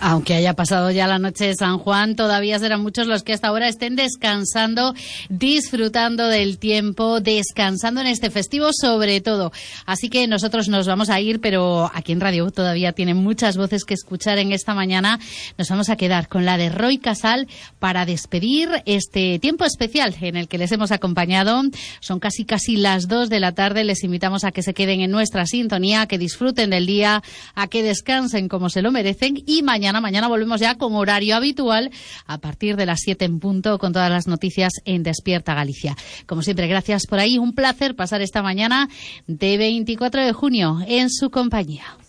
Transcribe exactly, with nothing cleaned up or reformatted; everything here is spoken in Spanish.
Aunque haya pasado ya la noche de San Juan, todavía serán muchos los que hasta ahora estén descansando, disfrutando del tiempo, descansando en este festivo sobre todo. Así que nosotros nos vamos a ir, pero aquí en Radio todavía tienen muchas voces que escuchar en esta mañana. Nos vamos a quedar con la de Roy Casal para despedir este tiempo especial en el que les hemos acompañado. Son casi casi las dos de la tarde. Les invitamos a que se queden en nuestra sintonía, a que disfruten del día, a que descansen como se lo merecen y mañana Mañana volvemos ya con horario habitual a partir de las siete en punto con todas las noticias en Despierta Galicia. Como siempre, gracias por ahí. Un placer pasar esta mañana de veinticuatro de junio en su compañía.